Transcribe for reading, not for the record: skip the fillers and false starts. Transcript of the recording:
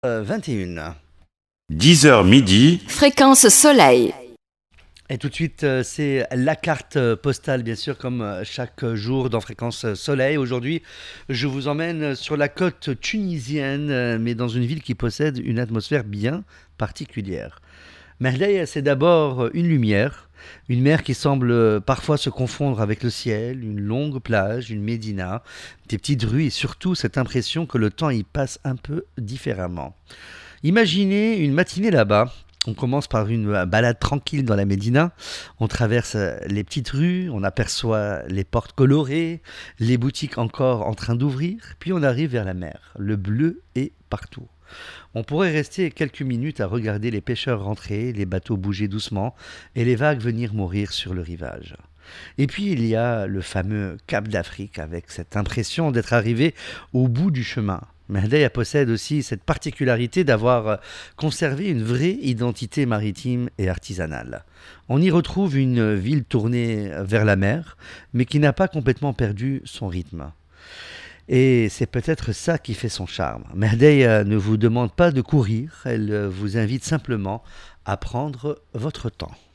21. 10h midi, Fréquence soleil. Et tout de suite, c'est la carte postale, bien sûr, comme chaque jour dans Fréquence Soleil. Aujourd'hui, je vous emmène sur la côte tunisienne, mais dans une ville qui possède une atmosphère bien particulière. Merveille, c'est d'abord une lumière, une mer qui semble parfois se confondre avec le ciel, une longue plage, une médina, des petites rues et surtout cette impression que le temps y passe un peu différemment. Imaginez une matinée là-bas. On commence par une balade tranquille dans la Médina. On traverse les petites rues, on aperçoit les portes colorées, les boutiques encore en train d'ouvrir, puis on arrive vers la mer. Le bleu est partout. On pourrait rester quelques minutes à regarder les pêcheurs rentrer, les bateaux bouger doucement et les vagues venir mourir sur le rivage. Et puis il y a le fameux Cap d'Afrique avec cette impression d'être arrivé au bout du chemin. Merveille possède aussi cette particularité d'avoir conservé une vraie identité maritime et artisanale. On y retrouve une ville tournée vers la mer, mais qui n'a pas complètement perdu son rythme. Et c'est peut-être ça qui fait son charme. Merveille ne vous demande pas de courir, elle vous invite simplement à prendre votre temps.